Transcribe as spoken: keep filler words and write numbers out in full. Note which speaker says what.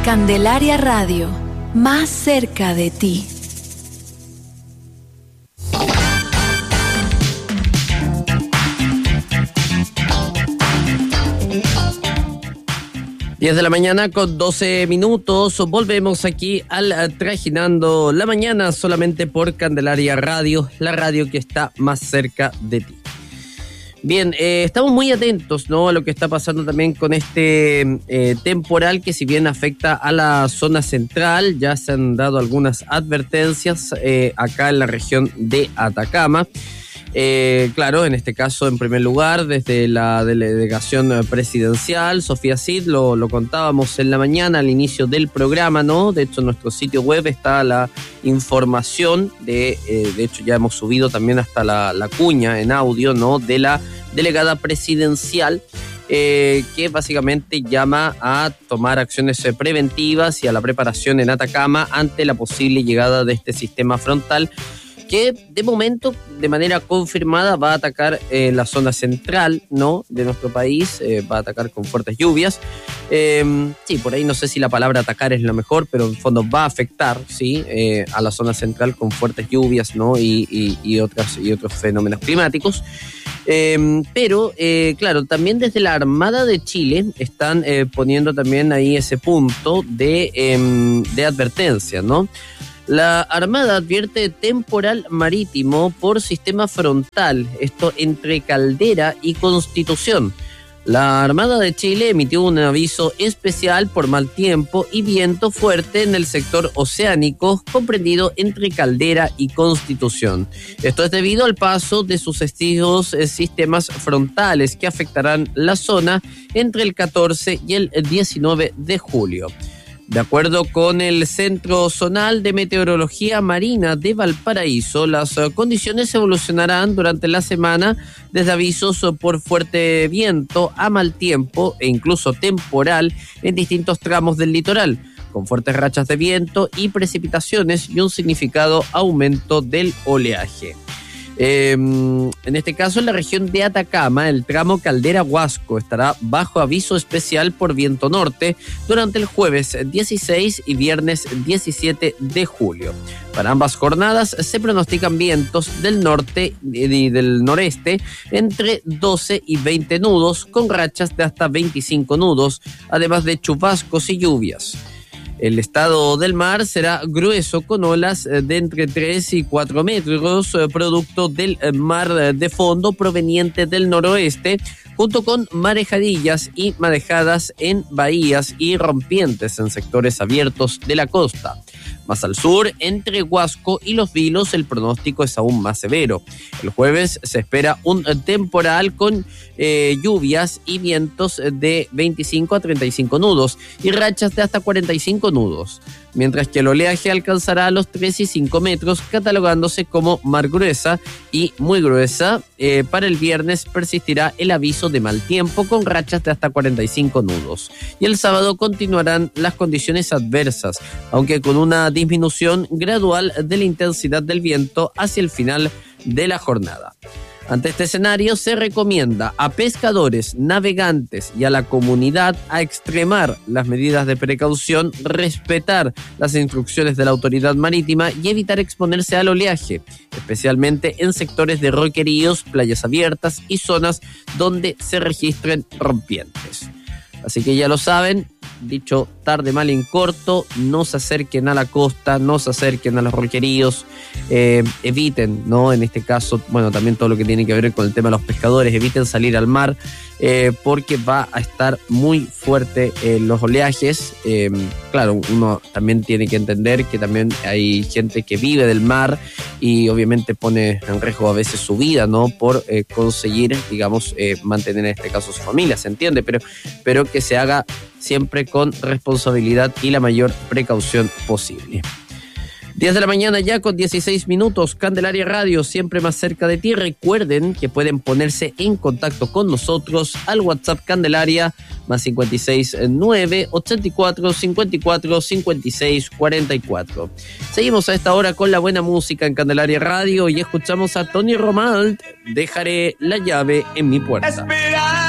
Speaker 1: Candelaria Radio, más cerca de ti.
Speaker 2: diez de la mañana con doce minutos. Volvemos aquí al Trajinando la Mañana solamente por Candelaria Radio, la radio que está más cerca de ti. Bien, eh, estamos muy atentos, ¿no?, a lo que está pasando también con este eh, temporal que, si bien afecta a la zona central, ya se han dado algunas advertencias eh, acá en la región de Atacama. Eh, claro, en este caso, en primer lugar, desde la delegación presidencial, Sofía Cid, lo, lo contábamos en la mañana al inicio del programa, ¿no? De hecho, en nuestro sitio web está la información de, eh, de hecho, ya hemos subido también hasta la, la cuña en audio, ¿no?, de la delegada presidencial, eh, que básicamente llama a tomar acciones preventivas y a la preparación en Atacama ante la posible llegada de este sistema frontal, que de momento, de manera confirmada, va a atacar eh, la zona central, ¿no?, de nuestro país, eh, va a atacar con fuertes lluvias. Eh, sí, por ahí no sé si la palabra atacar es la mejor, pero en fondo va a afectar, sí, eh, a la zona central con fuertes lluvias, ¿no?, y, y, y, otras, y otros fenómenos climáticos. Eh, pero, eh, claro, también desde la Armada de Chile están eh, poniendo también ahí ese punto de, eh, de advertencia, ¿no? La Armada advierte temporal marítimo por sistema frontal, esto entre Caldera y Constitución. La Armada de Chile emitió un aviso especial por mal tiempo y viento fuerte en el sector oceánico comprendido entre Caldera y Constitución. Esto es debido al paso de sucesivos sistemas frontales que afectarán la zona entre el catorce y el diecinueve de julio. De acuerdo con el Centro Zonal de Meteorología Marina de Valparaíso, las condiciones evolucionarán durante la semana desde avisos por fuerte viento a mal tiempo e incluso temporal en distintos tramos del litoral, con fuertes rachas de viento y precipitaciones y un significado aumento del oleaje. Eh, en este caso, en la región de Atacama, el tramo Caldera-Huasco estará bajo aviso especial por viento norte durante el jueves dieciséis y viernes diecisiete de julio. Para ambas jornadas se pronostican vientos del norte y del noreste entre doce y veinte nudos, con rachas de hasta veinticinco nudos, además de chubascos y lluvias. El estado del mar será grueso con olas de entre tres y cuatro metros, producto del mar de fondo proveniente del noroeste, junto con marejadillas y marejadas en bahías y rompientes en sectores abiertos de la costa. Más al sur, entre Huasco y Los Vilos, el pronóstico es aún más severo. El jueves se espera un temporal con eh, lluvias y vientos de veinticinco a treinta y cinco nudos y rachas de hasta cuarenta y cinco nudos, mientras que el oleaje alcanzará los tres y cinco metros, catalogándose como mar gruesa y muy gruesa. Eh, para el viernes persistirá el aviso de mal tiempo con rachas de hasta cuarenta y cinco nudos. Y el sábado continuarán las condiciones adversas, aunque con una disminución gradual de la intensidad del viento hacia el final de la jornada. Ante este escenario, se recomienda a pescadores, navegantes y a la comunidad a extremar las medidas de precaución, respetar las instrucciones de la autoridad marítima y evitar exponerse al oleaje, especialmente en sectores de roqueríos, playas abiertas y zonas donde se registren rompientes. Así que ya lo saben, dicho tarde, mal en corto, no se acerquen a la costa, no se acerquen a los roqueríos, eh, eviten, ¿no? En este caso, bueno, también todo lo que tiene que ver con el tema de los pescadores, eviten salir al mar, eh, porque va a estar muy fuerte eh, los oleajes. Eh, claro, uno también tiene que entender que también hay gente que vive del mar y obviamente pone en riesgo a veces su vida, ¿no? Por eh, conseguir, digamos, eh, mantener en este caso su familia, ¿se entiende? Pero, pero que se haga siempre con responsabilidad y la mayor precaución posible. diez de la mañana ya con dieciséis minutos, Candelaria Radio, siempre más cerca de ti. Recuerden que pueden ponerse en contacto con nosotros al WhatsApp Candelaria, más cinco seis nueve, ochenta y cuatro, cincuenta y cuatro, cincuenta y seis, cuarenta y cuatro. Seguimos a esta hora con la buena música en Candelaria Radio y escuchamos a Tony Romalt, Dejaré la llave en mi puerta. Espera.